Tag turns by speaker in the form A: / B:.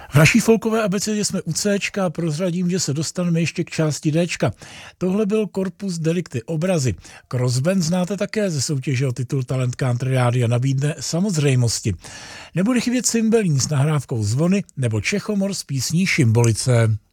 A: V naší folkové abecedě jsme u Cčka a prozradím, že se dostaneme ještě k části Dčka. Tohle byl Corpus Delicti, obrazy. Crossband znáte také ze soutěže o titul Talent Country Rádia nabídne samozřejmosti. Nebude chybět Cymbelín s nahrávkou Zvony nebo Čechomor s písní Šimbolice.